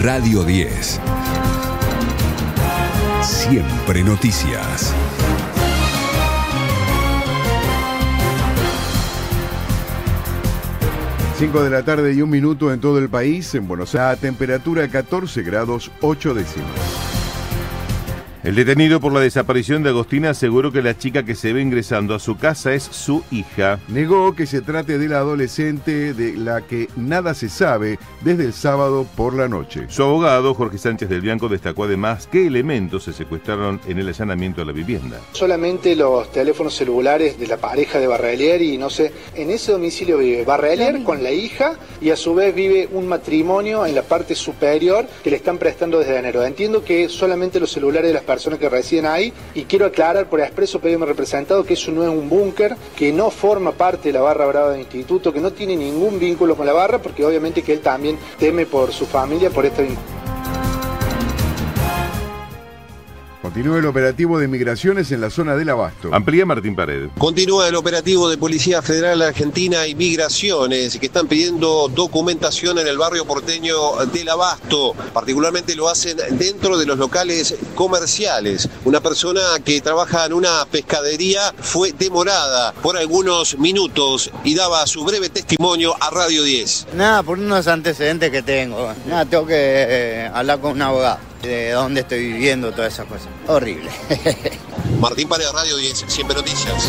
Radio 10. Siempre noticias. 5 de la tarde y 1 minuto en todo el país. En Buenos Aires, temperatura 14 grados 8 décimas. El detenido por la desaparición de Agostina aseguró que la chica que se ve ingresando a su casa es su hija. Negó que se trate de la adolescente de la que nada se sabe desde el sábado por la noche. Su abogado, Jorge Sánchez del Bianco, destacó además qué elementos se secuestraron en el allanamiento a la vivienda. Solamente los teléfonos celulares de la pareja de Barrelier y no sé, en ese domicilio vive Barrelier con la hija y a su vez vive un matrimonio en la parte superior que le están prestando desde enero. Entiendo que solamente los celulares de las personas que residen ahí, y quiero aclarar por expreso pedimos representado que eso no es un búnker, que no forma parte de la barra brava del instituto, que no tiene ningún vínculo con la barra, porque obviamente que él también teme por su familia, por este vínculo. Continúa el operativo de migraciones en la zona del Abasto. Amplía Martín Paredes. Continúa el operativo de Policía Federal Argentina y Migraciones, que están pidiendo documentación en el barrio porteño del Abasto. Particularmente lo hacen dentro de los locales comerciales. Una persona que trabaja en una pescadería fue demorada por algunos minutos y daba su breve testimonio a Radio 10. Nada, por unos antecedentes que tengo. Nada, tengo que hablar con un abogado de dónde estoy viviendo, todas esas cosas. Horrible. Martín Paredes, Radio 10, Siempre Noticias.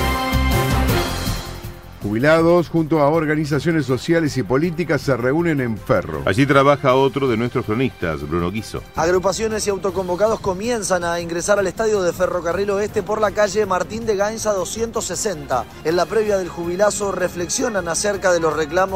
Jubilados junto a organizaciones sociales y políticas se reúnen en Ferro. Allí trabaja otro de nuestros cronistas, Bruno Guiso. Agrupaciones y autoconvocados comienzan a ingresar al estadio de Ferrocarril Oeste por la calle Martín de Gainza 260. En la previa del jubilazo reflexionan acerca de los reclamos